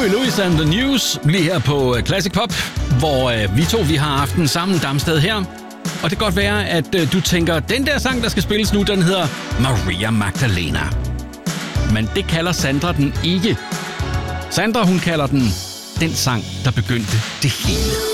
Huey Lewis and the News lige her på Classic Pop, hvor vi har haft en sammen Damsted her. Og det kan godt være, at du tænker, den der sang, der skal spilles nu, den hedder Maria Magdalena. Men det kalder Sandra den ikke. Sandra, hun kalder den sang, der begyndte det hele.